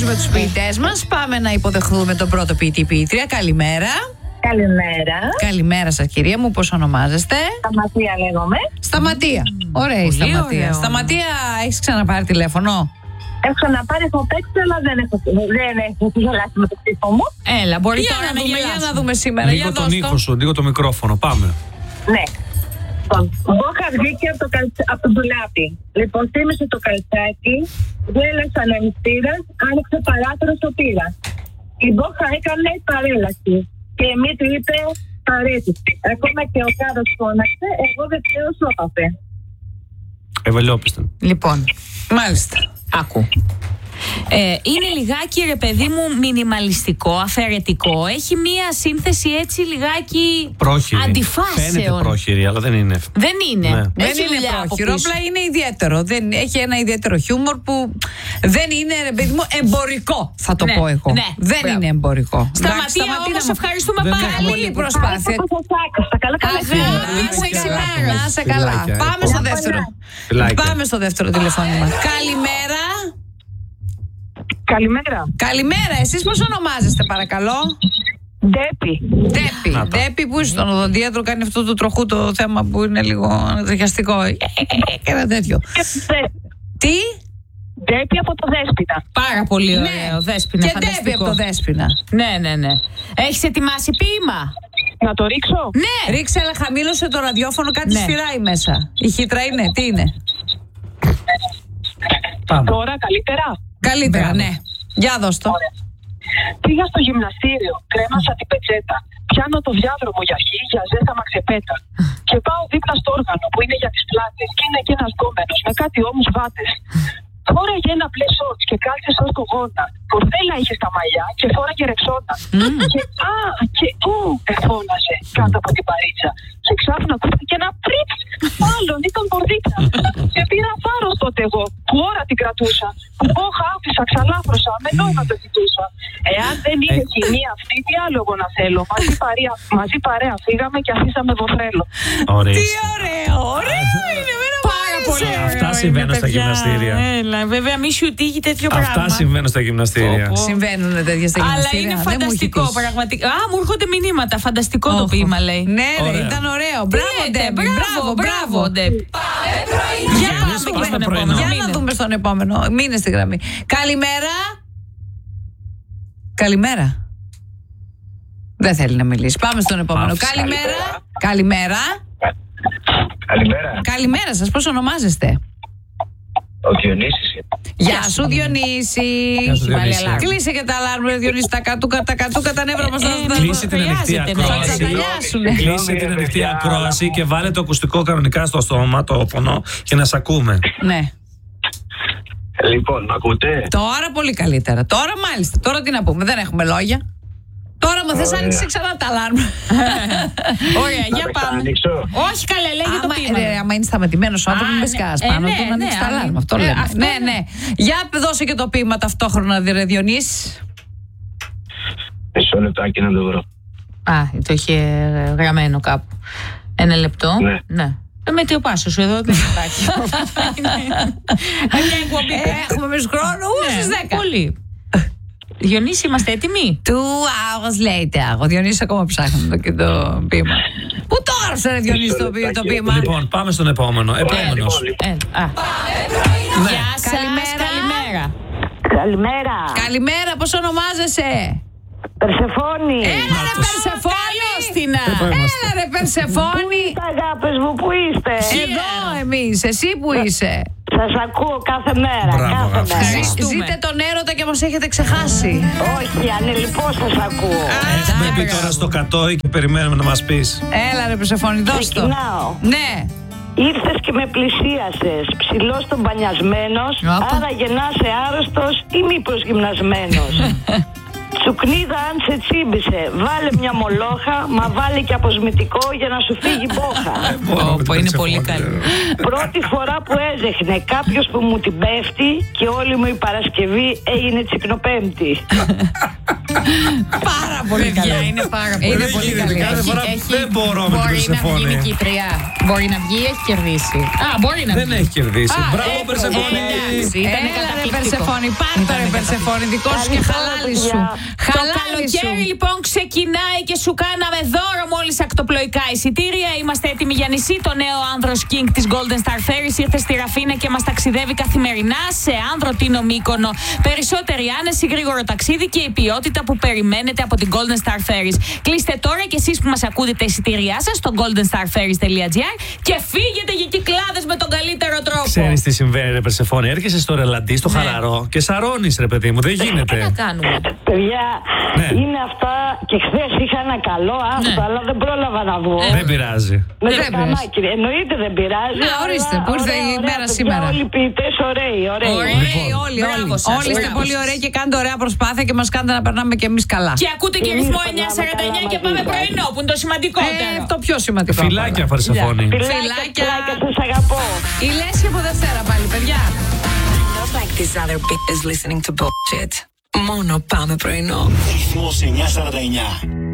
συνεχίζουμε τους ποιητές μας. Πάμε να υποδεχθούμε τον πρώτο ποιητή-ποιήτρια. Καλημέρα. Καλημέρα. Καλημέρα σας, κυρία μου. Πώς ονομάζεστε? Σταματία λέγομαι. Σταματία. Ωραία η Σταματία. Σταματία, έχεις ξαναπάρει τηλέφωνο? Έχω ξαναπάρει, έχω παίξει, αλλά δεν έχω γελάσει με το ψήφο μου. Έλα, μπορεί τώρα να δούμε, για να δούμε σήμερα. Λίγο τον ήχο σου, λίγο το μικρόφωνο. Πάμε. Ναι. Μπόχα βγήκε από το ντουλάπι. Λοιπόν, θύμισε το καλτσάκι, γέλασε ανεμιστήρας, άνοιξε παράθυρο στο πύρα. Η Μπόχα έκανε παρέλαση και η Μύτη είπε παρέτηση. Ακόμα και ο Κάρος φώναξε, εγώ δεν ξέρω σώπαπε. Ευελιόπιστα. Λοιπόν, μάλιστα. Άκου. Είναι λιγάκι, ρε παιδί μου, μινιμαλιστικό, αφαιρετικό. Έχει μία σύνθεση έτσι λιγάκι πρόχειρη. Αντιφάσεων. Φαίνεται πρόχειρη, αλλά δεν είναι. Δεν είναι. Ναι. Δεν είναι πρόχειρο, απλά είναι ιδιαίτερο. Έχει ένα ιδιαίτερο χιούμορ που δεν είναι, ρε παιδί μου, εμπορικό, θα το πω εγώ. Ναι, δεν είναι εμπορικό. Σταματία, όμως ευχαριστούμε πάρα πολύ. Καλή προσπάθεια. Να σε καλά. Πάμε στο δεύτερο. Πάμε στο δεύτερο τηλεφώνημα. Καλημέρα. Καλημέρα. Καλημέρα, εσείς πώς ονομάζεστε παρακαλώ? Ντέπη, που είσαι στον οδοντίατρο, κάνει αυτό το τροχού το θέμα που είναι λίγο ανατριχιαστικό και ένα τέτοιο. Τι? Ντέπη από το Δέσποινα. Πάρα πολύ ωραίο, Δέσποινα, και φανταστικό. Ντέπη από το Δέσποινα. Ναι. Έχεις ετοιμάσει ποίημα? Να το ρίξω? Ναι. Ρίξε, αλλά χαμήλωσε το ραδιόφωνο, κάτι σφυράει μέσα. Η χύτρα είναι, τι είναι? Τώρα καλύτερα? Καλύτερα, ναι. Για δώσ' το. Πήγα στο γυμναστήριο, κρέμασα την πετσέτα. Πιάνω το διάδρομο για χ, για ζέτα μαξεπέτα. Και πάω δίπλα στο όργανο που είναι για τις πλάτες. Και είναι εκεί ένας γκόμενος με κάτι όμως βάτες. Φόραγε ένα μπλε σότς και κάλυψε σαν σκογόνα. Κορδέλα είχε στα μαλλιά και φόραγε ρεξόνα. Και εφώναζε κάτω από την παρίτσα. Και ξάφνα ακούστηκε ένα πριτς. Μάλλον ήταν πορδίτσα. Και πήρα θάρρος τότε εγώ, που ώρα την κρατούσα. Που Μπόχα άφησα, ξαλάφρωσα, με νόημα το κοιτούσα. Εάν δεν είναι κοινή αυτή, τι άλλο εγώ να θέλω. Μαζί παρέα φύγαμε και αφήσαμε βοφρέλο. Τι ωραίο, ωραίο είναι, πολύ. Αυτά συμβαίνουν στα γυμναστήρια. Έλα, βέβαια, μη σου τύχει τέτοιο πράγμα. Αυτά συμβαίνουν στα γυμναστήρια. Συμβαίνουν τέτοια στα γυμναστήρια. Αλλά είναι φανταστικό, πραγματικά. Μου έρχονται μηνύματα. Φανταστικό το ποίημα, λέει. Ναι, ήταν ωραίο. Μπράβο, Ντέπη. Μπράβο, Ντέπη. Για να δούμε στον επόμενο. Μείνε στη γραμμή. Καλημέρα. Καλημέρα. Δεν θέλει να μιλήσει. Πάμε στον επόμενο. Καλημέρα. Καλημέρα σας, πώς ονομάζεστε? Ο Διονύσης. Γεια σου Διονύση. Κλείσε και τα αλάρμ, Διονύση, τα κατούκα, τα νεύρα μας. Κλείσε την ανοιχτή ακρόαση. Κλείσε την ανοιχτή ακρόαση και βάλε το ακουστικό κανονικά στο στόμα, το όπονο, και να σ' ακούμε. Ναι. Λοιπόν, ακούτε? Τώρα πολύ καλύτερα. Τώρα μάλιστα. Τώρα τι να πούμε, δεν έχουμε λόγια. Τώρα μου θες άνοιξε ξανά τα αλάρμ. Ωραία, για πάμε. Όχι καλέ, λέγε το ποίημα. Άμα είναι σταματημένος ο άνθρωπος, μην πεσκάς πάνω του να ανοίξει τα αλάρμ. Αυτό λέμε. Ναι. Για δώσε και το ποίημα ταυτόχρονα, Διονύση. Μισό λεπτάκι να το βρω. Το είχε γραμμένο κάπου. Ένα λεπτό. Ναι. Με τι ο πάσος σου εδώ δεν υπάρχει. Έχουμε εμείς χρόνο, στις 10. Πολύ. Διονύση, είμαστε έτοιμοι? 2 hours later. Ο Διονύσης ακόμα ψάχνει το ποίημα. Πού το έγραψε, ρε Διονύση, το ποίημα? Λοιπόν, πάμε στον επόμενο. Επόμενος. Γεια σας, Καλημέρα. Καλημέρα, πώς ονομάζεσαι? Περσεφόνη. Έλα ρε Περσεφόνη. Τα αγάπες μου, πού είστε? Εδώ εμείς, εσύ που είσαι? Σας ακούω κάθε μέρα. Ζείτε τον έρωτα και μας έχετε ξεχάσει. Όχι, ανελιπώς σας ακούω. Έχουμε πει τώρα στο κατόι και περιμένουμε να μας πεις. Έλα ρε Περσεφόνη, δώσ' το. Ναι. Ήρθες και με πλησίασες, ψηλός τον μπανιασμένος, άρα γεννάσαι άρρωστος ή μήπως γυμνασμένος? Τσουκνίδα, αν σε τσίμπησε, βάλε μια μολόχα, μα βάλε και αποσμητικό για να σου φύγει μπόχα. Όπου είναι πολύ καλή. Πρώτη φορά που έζεχνε κάποιος που μου την πέφτει και όλη μου η Παρασκευή έγινε Τσικνοπέμπτη. Πάρα πολύ καλή. Είναι πάρα πολύ, είναι πολύ καλή. Δεν μπορώ με την Περσεφόνη. Μπορεί να βγει νικήτρια. Μπορεί να βγει, έχει κερδίσει. Μπορεί να βγει. Δεν έχει κερδίσει. Μπράβο, Περσεφόνη. Έλα ρε Περσεφόνη, πάρ' το ρε Περσεφόνη, δικό σου και χαλάλι σου. Το καλοκαίρι λοιπόν ξεκινάει και σου κάναμε δώρο μόλις ακτοπλοϊκά εισιτήρια. Είμαστε έτοιμοι για νησί. Το νέο Άνδρος King της Golden Star Ferries ήρθε στη Ραφίνα και μας ταξιδεύει καθημερινά σε Άνδρο, Τίνο, Μύκονο. Περισσότερη άνεση, γρήγορο ταξίδι και η ποιότητα που περιμένετε από την Golden Star Ferries. Κλείστε τώρα και εσείς που μας ακούτε τα εισιτήριά σας στο goldenstarferries.gr και φύγετε για κυκλάδες με τον καλύτερο τρόπο. Ξέρεις τι συμβαίνει, ρε Περσεφόνη? Έρχεσαι στο ρελαντί, στο χαλαρό και σαρώνεις, ρε παιδί μου. Δεν γίνεται. Τι να κάνουμε. Παιδιά, είναι αυτά και χθες είχα ένα καλό άστο, αλλά δεν πρόλαβα να βγω. Δεν πειράζει. Με το κανάκι, εννοείται δεν πειράζει. Να ορίστε, που ήρθε η μέρα σήμερα. Όλοι οι ποιητές ωραίοι. Όλοι είστε πολύ ωραίοι και κάνετε ωραία προσπάθεια και μας κάνετε να περνάμε κι εμείς καλά. Και ακούτε και ρυθμό 949 και πάμε πρωινό, που είναι το σημαντικότερο. Το πιο σημαντικό. Φιλάκια, Περσεφόνη. Φιλάκια, σας αγαπώ. Η Λέσια από Δευτέρα πάλι, παιδιά. Not like these other bitches listening to bullshit. Μόνο πάμε πρωινό. Ρυθμός 949.